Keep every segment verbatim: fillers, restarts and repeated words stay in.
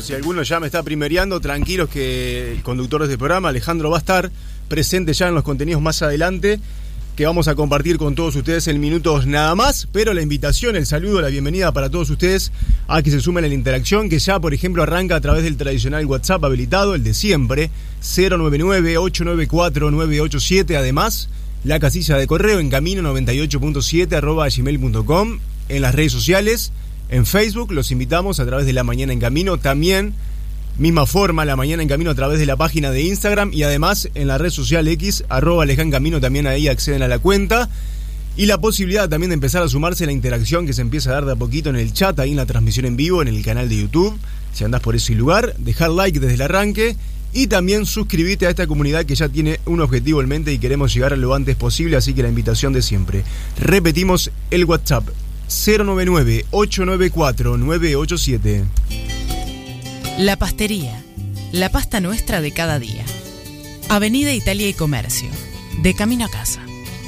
si alguno ya me está primereando, tranquilos que el conductor de este programa, Alejandro, va a estar presente ya en los contenidos más adelante, que vamos a compartir con todos ustedes en minutos nada más, pero la invitación, el saludo, la bienvenida para todos ustedes a que se sumen a la interacción, que ya, por ejemplo, arranca a través del tradicional WhatsApp habilitado, el de siempre, cero nueve nueve, ocho nueve cuatro, nueve ocho siete, además, la casilla de correo en camino noventa y ocho punto siete arroba gmail punto com, en las redes sociales, en Facebook, los invitamos a través de La Mañana en Camino, también, misma forma, La Mañana en Camino a través de la página de Instagram y además en la red social X, arroba Aleján Camino, también ahí acceden a la cuenta. Y la posibilidad también de empezar a sumarse a la interacción que se empieza a dar de a poquito en el chat, ahí en la transmisión en vivo, en el canal de YouTube, si andás por ese lugar, dejar like desde el arranque y también suscribirte a esta comunidad que ya tiene un objetivo en mente y queremos llegar lo antes posible, así que la invitación de siempre. Repetimos el WhatsApp, cero nueve nueve, ocho nueve cuatro, nueve ocho siete. La Pastería, la pasta nuestra de cada día. Avenida Italia y Comercio, de camino a casa.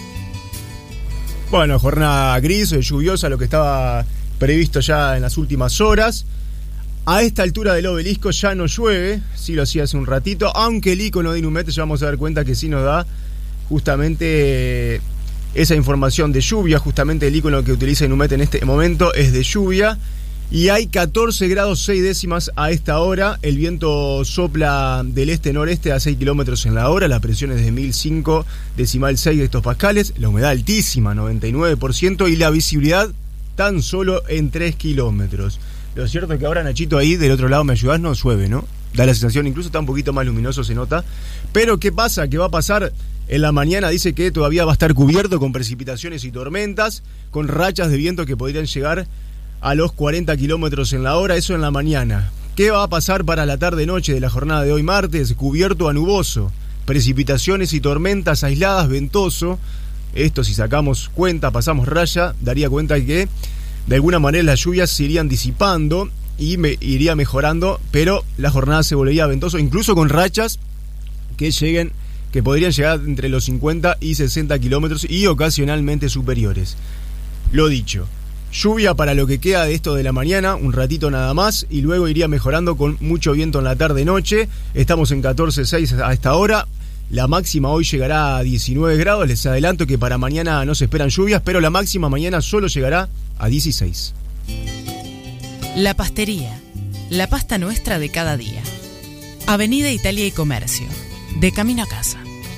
Bueno, jornada gris, lluviosa, lo que estaba previsto ya en las últimas horas. A esta altura del obelisco ya no llueve, sí lo hacía hace un ratito, aunque el icono de Inumet ya vamos a dar cuenta que sí nos da justamente esa información de lluvia. Justamente el icono que utiliza Inumet en este momento es de lluvia. Y hay catorce grados seis décimas a esta hora. El viento sopla del este-noreste a seis kilómetros en la hora. La presión es de mil cinco decimal seis de estos pascales. La humedad altísima, noventa y nueve por ciento. Y la visibilidad tan solo en tres kilómetros. Lo cierto es que ahora, Nachito, ahí del otro lado, ¿me ayudás? No llueve, ¿no? Da la sensación, incluso está un poquito más luminoso, se nota. Pero ¿qué pasa? ¿Qué va a pasar? En la mañana dice que todavía va a estar cubierto con precipitaciones y tormentas, con rachas de viento que podrían llegar a los cuarenta kilómetros en la hora, eso en la mañana. ¿Qué va a pasar para la tarde-noche de la jornada de hoy martes? Cubierto a nuboso, precipitaciones y tormentas aisladas, ventoso. Esto, si sacamos cuenta, pasamos raya, daría cuenta que de alguna manera las lluvias se irían disipando y me iría mejorando, pero la jornada se volvería ventoso, incluso con rachas que lleguen, que podrían llegar entre los cincuenta y sesenta kilómetros y ocasionalmente superiores. Lo dicho, lluvia para lo que queda de esto de la mañana, un ratito nada más, y luego iría mejorando con mucho viento en la tarde-noche. Estamos en catorce seis a esta hora. La máxima hoy llegará a diecinueve grados. Les adelanto que para mañana no se esperan lluvias, pero la máxima mañana solo llegará a dieciséis. La Pastería, la pasta nuestra de cada día. Avenida Italia y Comercio, de camino a casa.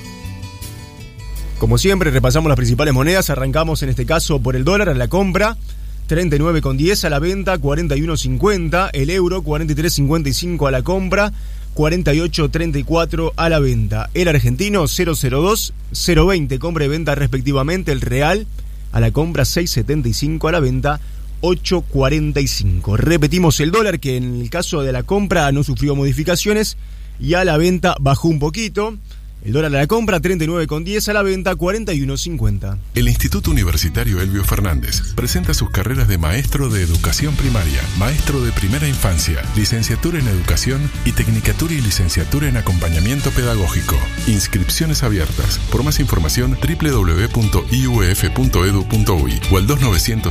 Como siempre, repasamos las principales monedas. Arrancamos en este caso por el dólar a la compra, treinta y nueve con diez, a la venta cuarenta y uno cincuenta, el euro cuarenta y tres cincuenta y cinco a la compra, cuarenta y ocho treinta y cuatro a la venta. El argentino cero cero dos, cero veinte, compra y venta respectivamente. El real a la compra seis setenta y cinco, a la venta ocho cuarenta y cinco. Repetimos el dólar, que en el caso de la compra no sufrió modificaciones y a la venta bajó un poquito. El dólar a la compra, treinta y nueve con diez, a la venta, cuarenta y uno cincuenta. El Instituto Universitario Elbio Fernández presenta sus carreras de maestro de educación primaria, maestro de primera infancia, licenciatura en educación y tecnicatura y licenciatura en acompañamiento pedagógico. Inscripciones abiertas. Por más información, doble u doble u doble u punto i u e f punto e d u punto u y o al dos novecientos